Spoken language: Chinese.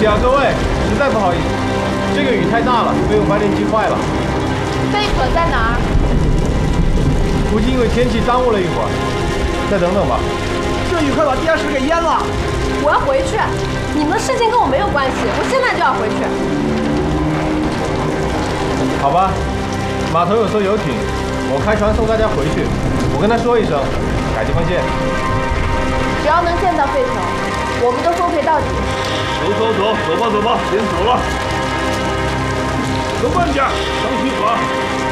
起啊，各位，实在不好意思，这个雨太大了，被我发电机坏了。 贝壳在哪儿？ 估计因为天气耽误了一会儿，再等等吧。 这雨快把地下室给淹了。 我要回去，你们的事情跟我没有关系，我现在就要回去。 好吧，码头有艘游艇，我开船送大家回去。我跟他说一声，改地方见。 只要能见到费城，我们都奉陪到底。 走吧，先走了。走慢点，当心滑。